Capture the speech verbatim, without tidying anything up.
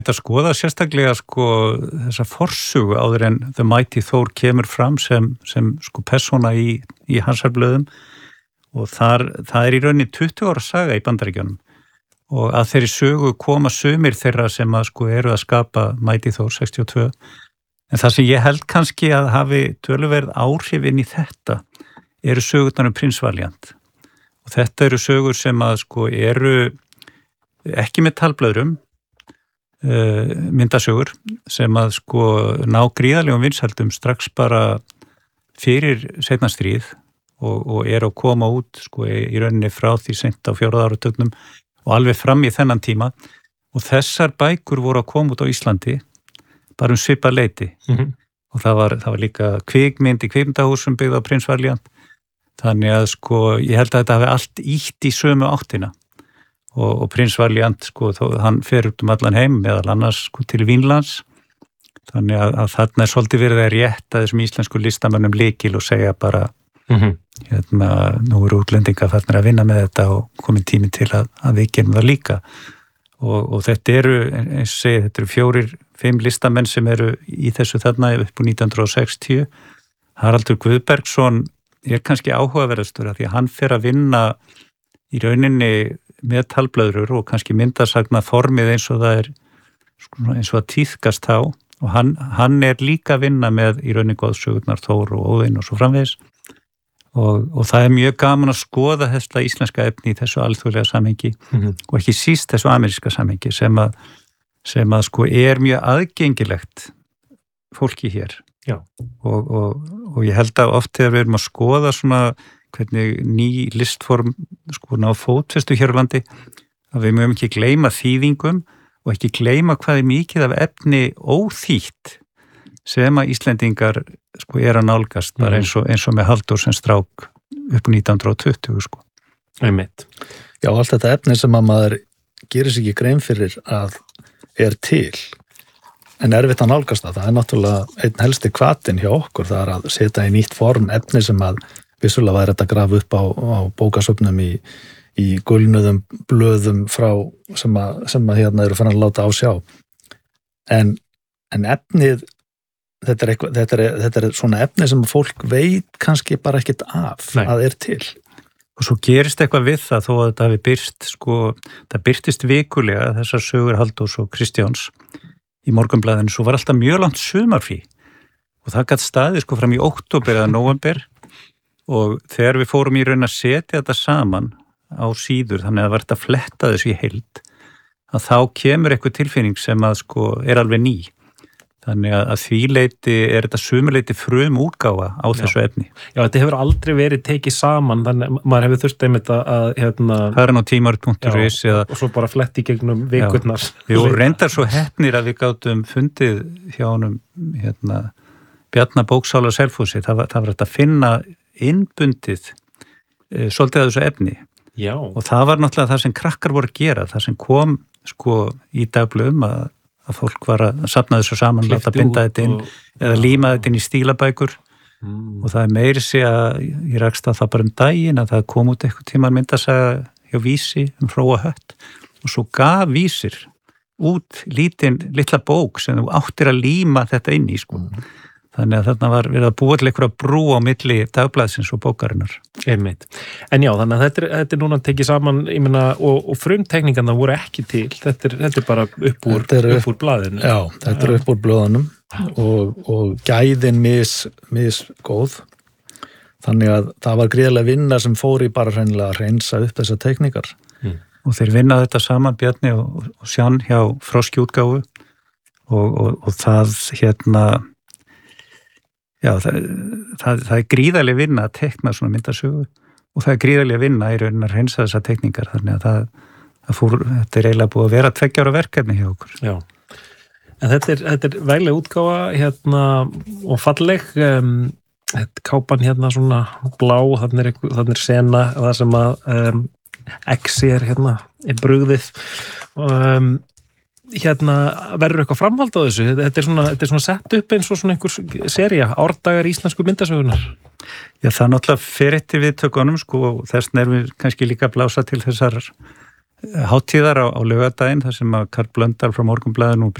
Þetta skoða sérstaklega sko þessa forsugu áður en The Mighty Thor kemur fram sem, sem sko persóna í, í Hansarblöðum og þar, það er í rauninni tuttugu ára saga í Bandaríkjunum og að þeirri sögu koma sumir þeirra sem að sko eru að skapa Mighty Thor sextíu og tvö en það sem ég held kannski að hafi töluverð áhrif inn í þetta eru sögurnar um Prins Valiant og þetta eru sögur sem að sko eru ekki með talblöðrum myndasögur sem að sko ná gríðarlegum vinsældum strax bara fyrir seinna stríð og, og er að koma út sko í rauninni frá því seint á fjórða áratugnum og alveg fram í þennan tíma og þessar bækur voru að koma út á Íslandi bara um svipað leyti mm-hmm. og það var, það var líka kvikmynd í kvikmyndahúsum byggð á Prins Valiant þannig að sko ég held að þetta hafi allt ítt í sömu áttina og, og Prins Valiant sko þó, hann fer út um allan heim meðal annars sko til Vínlands þannig að, að þarna er svolítið verið að rétta þessum íslensku listamönnum lykil og segja bara mm-hmm. hérna, nú eru útlendingar farnir að vinna með þetta og komin tími til að, að við gerum það líka og, og þetta eru, eins og segi, þetta eru fjórir, fimm listamenn sem eru í þessu þarna upp úr nítján hundruð og sextíu Haraldur Guðbergsson er kannski áhugaverðastur að því að hann fer að vinna í rauninni með talblöðrur og kannski myndasagna formið eins og það er eins og að tíðkast þá og hann, hann er líka að vinna með í rauninni goðsögurnar Þór og Óðinn og svo framvegis og, og það er mjög gaman að skoða þetta íslenska efni í þessu alþjóðlega samhengi mm-hmm. og ekki síst þessu ameríska samhengi sem að, sem að sko er mjög aðgengilegt fólki hér og, og, og ég held að oft þegar við erum að skoða svona hvernig ný listform sko ná fótfestu hér á landi að við mögum ekki gleyma þýðingum og ekki gleyma hvað er mikið af efni óþýtt sem að Íslendingar sko er að nálgast bara eins og, eins og með Halldór sem strák upp á nítján hundruð og tuttugu sko. Einmitt. Já, allt þetta efni sem að maður gerir sig ekki grein fyrir að er til en erfitt að nálgast það. Það er náttúrulega einn helsti hvatinn hjá okkur það er að setja í nýtt form efni sem að vissulega væri þetta að grafa upp á, á bókasöfnum í, í gulnuðum blöðum frá sem að, sem að hérna eru fann að láta á sjá. En, en efnið, þetta er, eitthvað, þetta, er, þetta er svona efni sem fólk veit kannski bara ekkert af Nei. Að er til. Og svo gerist eitthvað við það þó að þetta hafi byrst, sko, það byrtist vikulega þessar sögur Halldórs og Kristjáns í Morgunblaðinu, svo var alltaf mjög langt sumarfrí og það gat staðið sko fram í október eða nóvember og þegar við fórum í raun að setja þetta saman á síður, þannig að það var þetta að fletta þessu í heild, að þá kemur eitthvað tilfinning sem að sko er alveg ný. Þannig að, að því leiti er þetta sumuleiti frum útgáfa á þessu Já. Efni. Já, þetta hefur aldrei verið tekið saman, þannig að maður hefur þurft einmitt að hérna... Það er ná tímar punktur is eða... Og svo bara flett í gegnum vikurnar. Við vorum reyndar svo heppnir að við gátum fundið hjá honum hérna, Bjarna Bóksála Selfossi, það var, það var að finna innbundið e, svolítið að þessu efni Já. Og það var náttúrulega það sem krakkar voru að gera, það sem kom sko í dagblöðum að, að fólk var að safna þessu saman, Klifti láta binda þetta inn og, eða líma þetta inn í stílabækur mm. og það er meiri sig að ég rakst að það bara um daginn að það kom út eitthvað tíma myndasaga hjá Vísi um Hróa Hött og svo gaf Vísir út lítinn, litla bók sem þú áttir að líma þetta inn í sko mm. Þannig að þarna var verið að búa til einhverja brú á milli dagblaðsins og bókarinnar. Einmitt. En já, þannig að þetta er, þetta er núna tekið saman, ég meina, og, og frumtekningarna voru ekki til. Þetta er, þetta er bara upp úr, er, upp úr blaðinu. Já, þetta er upp úr blaðunum og, og gæðin mis, mis góð. Þannig að það var gríðarlega vinna sem fór í bara hreinlega að reynsa upp þessar teknikar. Mm. Og þeir vinnaði þetta saman, Bjarni og, og Sján hjá Froski útgáfu og, og, og það hérna Já, það, það, það er gríðarlega vinna að tekna svona myndasögu og það er gríðarlega vinna í raunin að reynsa þessar tekningar þannig að það, það fór, þetta er eiginlega búið að vera tveggja ára verkefni hjá okkur. Já, en þetta er, þetta er vegleg útgáfa hérna og falleg, um, þetta kápan hérna svona blá, þannig er, þannig er sena það sem að um, X er hérna, er brugðið um, hérna verður eitthvað framhald á þessu þetta er svona, þetta er svona sett upp eins og svona einhver sería, árdagar íslensku myndasögunar Já, það er náttúrulega fer eftir viðtökunum sko og þess er við kannski líka að blása til þessar hátíðar á, á laugardaginn þar sem að Karl Blöndal frá Morgunblaðinu og